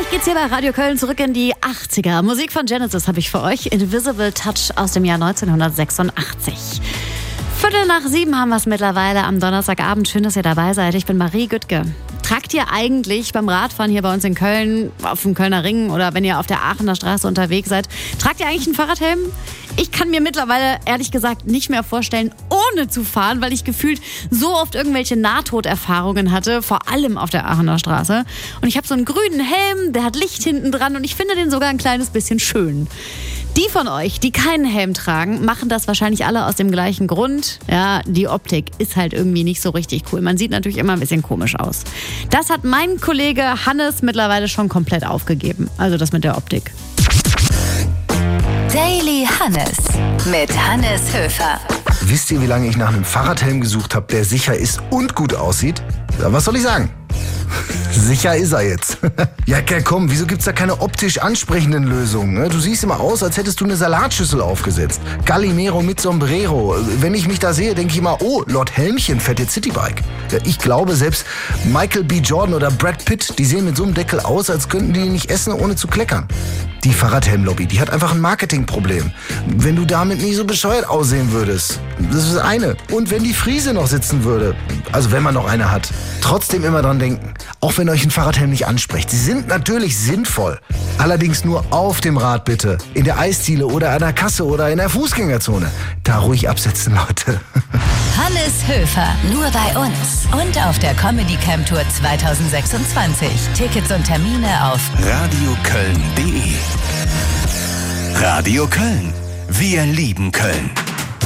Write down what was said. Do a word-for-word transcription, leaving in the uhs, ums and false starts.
Damit geht's hier bei Radio Köln zurück in die achtziger. Musik von Genesis habe ich für euch. Invisible Touch aus dem Jahr neunzehnhundertsechsundachtzig. Viertel nach sieben haben wir es mittlerweile am Donnerstagabend. Schön, dass ihr dabei seid. Ich bin Marie Güttke. Tragt ihr eigentlich beim Radfahren hier bei uns in Köln, auf dem Kölner Ring oder wenn ihr auf der Aachener Straße unterwegs seid, tragt ihr eigentlich einen Fahrradhelm? Ich kann mir mittlerweile ehrlich gesagt nicht mehr vorstellen, ohne zu fahren, weil ich gefühlt so oft irgendwelche Nahtoderfahrungen hatte, vor allem auf der Aachener Straße. Und ich habe so einen grünen Helm, der hat Licht hinten dran und ich finde den sogar ein kleines bisschen schön. Die von euch, die keinen Helm tragen, machen das wahrscheinlich alle aus dem gleichen Grund. Ja, die Optik ist halt irgendwie nicht so richtig cool. Man sieht natürlich immer ein bisschen komisch aus. Das hat mein Kollege Hannes mittlerweile schon komplett aufgegeben. Also das mit der Optik. Daily Hannes mit Hannes Höfer. Wisst ihr, wie lange ich nach einem Fahrradhelm gesucht habe, der sicher ist und gut aussieht? Ja, was soll ich sagen? Sicher ist er jetzt. Ja, komm, wieso gibt's da keine optisch ansprechenden Lösungen? Du siehst immer aus, als hättest du eine Salatschüssel aufgesetzt. Gallimero mit Sombrero. Wenn ich mich da sehe, denke ich immer, oh, Lord Helmchen fährt jetzt Citybike. Ja, ich glaube, selbst Michael B. Jordan oder Brad Pitt, die sehen mit so einem Deckel aus, als könnten die nicht essen, ohne zu kleckern. Die Fahrradhelm-Lobby, die hat einfach ein Marketingproblem. Wenn du damit nicht so bescheuert aussehen würdest, das ist das eine. Und wenn die Friese noch sitzen würde, also wenn man noch eine hat, trotzdem immer dran denken, auch wenn euch ein Fahrradhelm nicht anspricht. Sie sind natürlich sinnvoll, allerdings nur auf dem Rad bitte. In der Eisdiele oder an der Kasse oder in der Fußgängerzone. Da ruhig absetzen, Leute. Hannes Höfer, nur bei uns und auf der Comedy Camp Tour zwanzig sechsundzwanzig. Tickets und Termine auf radioköln punkt de. Radio Köln. Wir lieben Köln.